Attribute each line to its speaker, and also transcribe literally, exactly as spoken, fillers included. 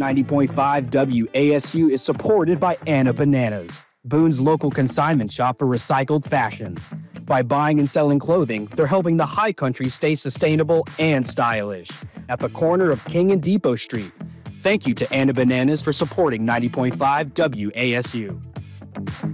Speaker 1: ninety point five W A S U is supported by Anna Bananas, Boone's local consignment shop for recycled fashion. By buying and selling clothing, they're helping the High Country stay sustainable and stylish at the corner of King and Depot Street. Thank you to Anna Bananas for supporting ninety point five W A S U.